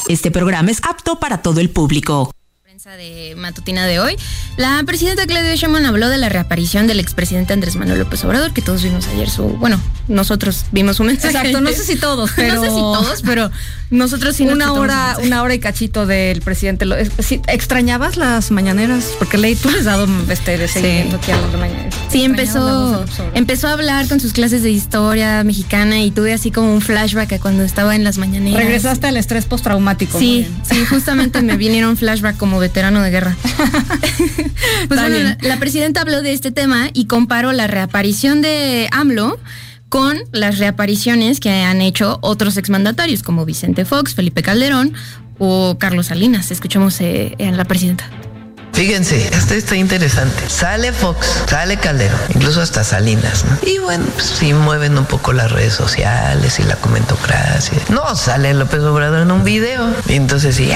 Este programa es apto para todo el público. De matutina de hoy, la presidenta Claudia Sheinbaum habló de la reaparición del expresidente Andrés Manuel López Obrador, que todos vimos ayer nosotros vimos su mensaje. Exacto, no sé si todos, pero nosotros sí una hora y cachito del presidente. ¿Extrañabas las mañaneras? Porque tú les has dado de seguimiento aquí a las mañaneras. Sí, empezó a hablar con sus clases de historia mexicana y tuve así como un flashback a cuando estaba en las mañaneras. Regresaste al estrés postraumático. Sí, justamente me vinieron flashback como veterano de guerra. Pues bueno, la presidenta habló de este tema y comparó la reaparición de AMLO con las reapariciones que han hecho otros exmandatarios como Vicente Fox, Felipe Calderón o Carlos Salinas. Escuchemos a la presidenta. Fíjense, esto está interesante. Sale Fox, sale Calderón, incluso hasta Salinas, ¿no? Y bueno, pues sí mueven un poco las redes sociales y la comentocracia. No, sale López Obrador en un video. Y entonces sí,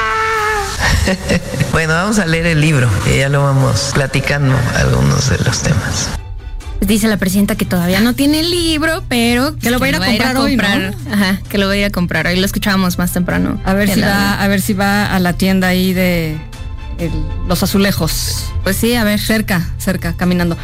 Bueno, vamos a leer el libro y ya lo vamos platicando algunos de los temas. Dice la presidenta que todavía no tiene el libro, pero que lo va a ir a comprar hoy, ¿no? Ajá, que lo va a ir a comprar hoy. Lo escuchábamos más temprano. A ver si va a la tienda ahí de los azulejos. Pues sí, a ver. Cerca, caminando.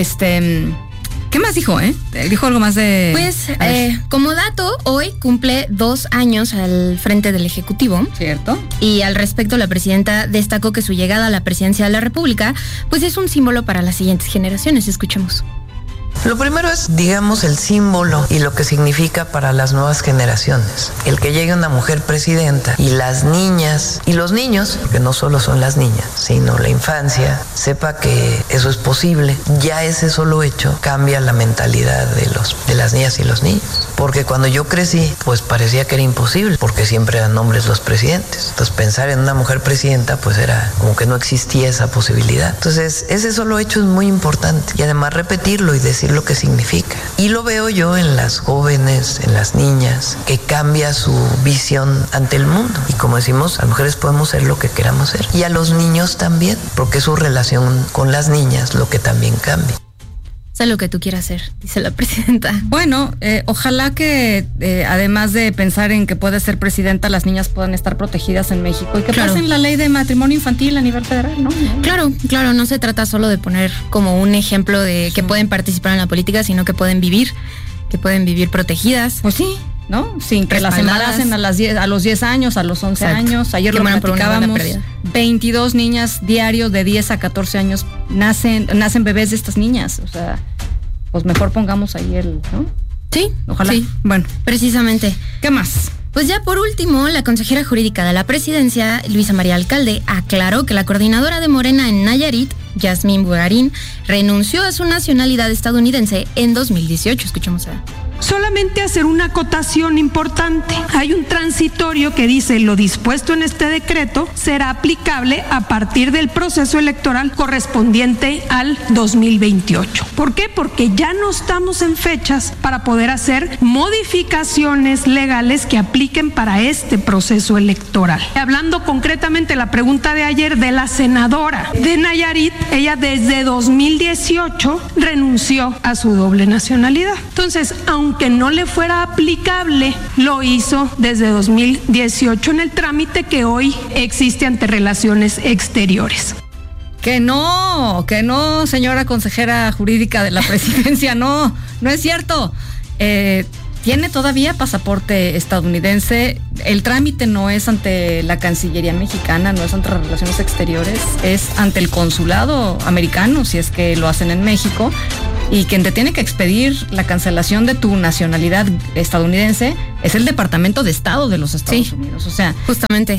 ¿Qué más dijo, Dijo algo más de... Pues, como dato, hoy cumple 2 años al frente del Ejecutivo. Cierto. Y al respecto, la presidenta destacó que su llegada a la presidencia de la República, pues es un símbolo para las siguientes generaciones. Escuchemos. Lo primero es, digamos, el símbolo y lo que significa para las nuevas generaciones. El que llegue una mujer presidenta y las niñas y los niños, porque no solo son las niñas, sino la infancia, sepa que eso es posible. Ya ese solo hecho cambia la mentalidad de las niñas y los niños. Porque cuando yo crecí, pues parecía que era imposible, porque siempre eran hombres los presidentes. Entonces pensar en una mujer presidenta, pues era como que no existía esa posibilidad. Entonces ese solo hecho es muy importante. Y además repetirlo y decir lo que significa. Y lo veo yo en las jóvenes, en las niñas, que cambia su visión ante el mundo. Y como decimos, las mujeres podemos ser lo que queramos ser. Y a los niños también, porque es su relación con las niñas lo que también cambia. Sé lo que tú quieras hacer, dice la presidenta. Bueno, ojalá que además de pensar en que puede ser presidenta, las niñas puedan estar protegidas en México y que pasen la ley de matrimonio infantil a nivel federal, ¿no? Claro, no se trata solo de poner como un ejemplo de que pueden participar en la política, sino que pueden vivir protegidas. Pues sí, ¿no? Sin que las embaracen a los 10 años, a los 11 años. Ayer lo platicábamos, 22 niñas diarios de 10 a 14 años nacen bebés de estas niñas. O sea, pues mejor pongamos ahí ¿no? Sí, ojalá. Sí. Bueno, precisamente. ¿Qué más? Pues ya por último, la consejera jurídica de la presidencia, Luisa María Alcalde, aclaró que la coordinadora de Morena en Nayarit, Yasmín Bugarín, renunció a su nacionalidad estadounidense en 2018. Escuchamos a... Solamente hacer una acotación importante. Hay un transitorio que dice: lo dispuesto en este decreto será aplicable a partir del proceso electoral correspondiente al 2028. ¿Por qué? Porque ya no estamos en fechas para poder hacer modificaciones legales que apliquen para este proceso electoral. Hablando concretamente de la pregunta de ayer de la senadora de Nayarit, ella desde 2018 renunció a su doble nacionalidad. Entonces, aunque no le fuera aplicable, lo hizo desde 2018 en el trámite que hoy existe ante Relaciones Exteriores. Que no, señora consejera jurídica de la presidencia, no es cierto. Tiene todavía pasaporte estadounidense. El trámite no es ante la Cancillería mexicana, no es ante Relaciones Exteriores, es ante el consulado americano, si es que lo hacen en México. Y quien te tiene que expedir la cancelación de tu nacionalidad estadounidense es el Departamento de Estado de los Estados Unidos. O sea, justamente.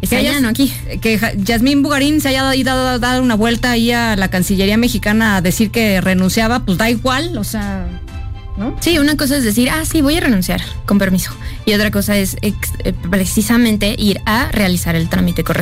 Que Yasmín Bugarín se haya ido a dar una vuelta ahí a la Cancillería mexicana a decir que renunciaba, pues da igual, o sea, ¿no? Sí, una cosa es decir, sí, voy a renunciar, con permiso. Y otra cosa es precisamente ir a realizar el trámite correspondiente.